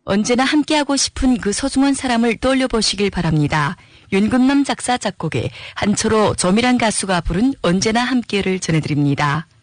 언제나 함께하고 싶은 그 소중한 사람을 떠올려 보시길 바랍니다. 윤금남 작사 작곡의 한철호 조미란 가수가 부른 언제나 함께를 전해드립니다.